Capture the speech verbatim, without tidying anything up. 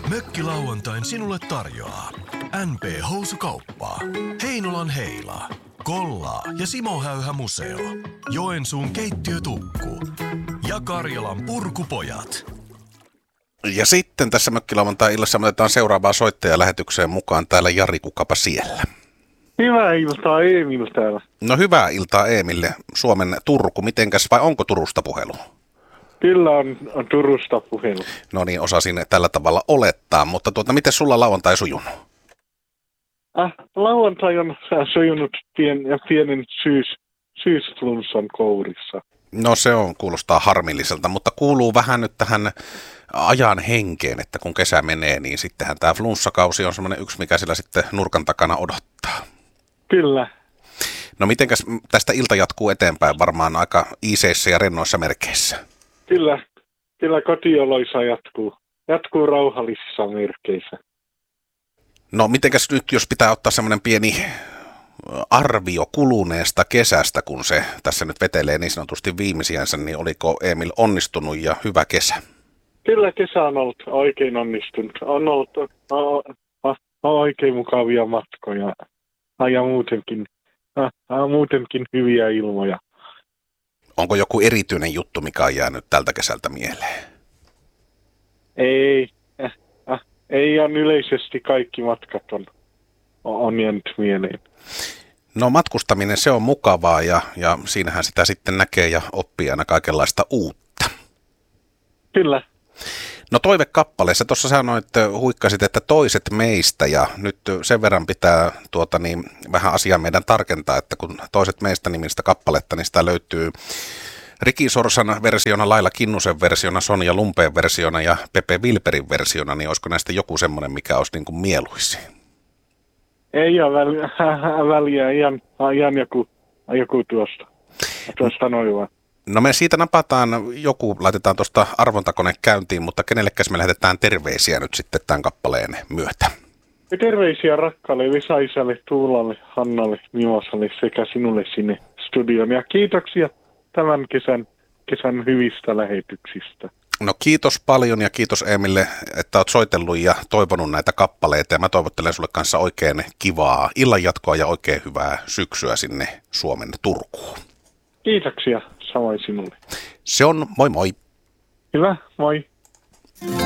Mökkilauantain sinulle tarjoaa N P-housukauppa, Heinolan Heila, Kolla ja Simo Häyhä Museo, Joensuun keittiötukku ja Karjalan Purkupojat. Ja sitten tässä Mökkilauantai-illassa me otetaan seuraavaa soittajaa lähetykseen mukaan. Täällä Jari, kukapa siellä? Hyvää iltaa, Emil täällä. No hyvää iltaa Emille. Suomen Turku, mitenkäs vai onko Turusta puhelu? Kyllä on, on Turusta puhelu. No niin, osasin tällä tavalla olettaa, mutta tuota, miten sulla lauantai sujunut? Ah, lauantai on sujunut pien, pienen syys, syysflunssan kourissa. No se on, kuulostaa harmilliselta, mutta kuuluu vähän nyt tähän ajan henkeen, että kun kesä menee, niin sittenhän tämä flunssakausi on semmoinen yksi, mikä sillä sitten nurkan takana odottaa. Kyllä. No mitenkäs tästä ilta jatkuu eteenpäin varmaan aika iiseissä ja rennoissa merkeissä? Kyllä, kyllä kotioloissa jatkuu, jatkuu rauhallisissa merkeissä. No mitenkäs nyt, jos pitää ottaa semmoinen pieni arvio kuluneesta kesästä, kun se tässä nyt vetelee niin sanotusti viimeisiänsä, niin oliko Emil onnistunut ja hyvä kesä? Kyllä kesä on ollut oikein onnistunut. On ollut o, o, oikein mukavia matkoja ja muutenkin, a, muutenkin hyviä ilmoja. Onko joku erityinen juttu, mikä on jäänyt tältä kesältä mieleen? Ei, äh, äh, ei on yleisesti kaikki matkat on, on jäänyt mieleen. No matkustaminen, se on mukavaa ja, ja siinähän sitä sitten näkee ja oppii aina kaikenlaista uutta. Kyllä. No toivekappaleessa, tuossa sanoit, että huikkasit, että toiset meistä ja nyt sen verran pitää tuota niin, vähän asiaa meidän tarkentaa, että kun toiset meistä nimistä kappaletta, niin sitä löytyy Riki Sorsan versiona, Laila Kinnusen versiona, Sonja Lumpeen versiona ja Pepe Wilberin versiona, niin olisiko näistä joku semmoinen, mikä olisi niin kuin mieluisin? Ei ole väliä, väliä ihan, ihan joku, joku tuosta, tuosta noin vaan. No me siitä napataan joku, laitetaan tuosta arvontakone käyntiin, mutta kenellekäs me lähetetään terveisiä nyt sitten tämän kappaleen myötä? Ja terveisiä rakkaalle Vesaisalle, Tuulalle, Hannalle, Mimosalle sekä sinulle sinne studioon. Ja kiitoksia tämän kesän, kesän hyvistä lähetyksistä. No kiitos paljon ja kiitos Emille, että olet soitellut ja toivonut näitä kappaleita. Ja mä toivottelen sulle kanssa oikein kivaa illanjatkoa ja oikein hyvää syksyä sinne Suomen Turkuun. Kiitoksia, samoin sinulle. Se on, moi moi. Hyvä, moi.